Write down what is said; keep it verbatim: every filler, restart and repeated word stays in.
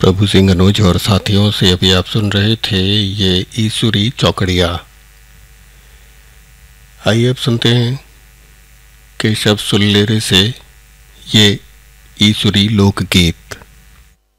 प्रभु सिंह अनुज और साथियों से अभी आप सुन रहे थे ये ईसुरी चौकड़िया। आइए अब सुनते हैं केशव सुल्लेरे से ये ईसुरी लोकगीत।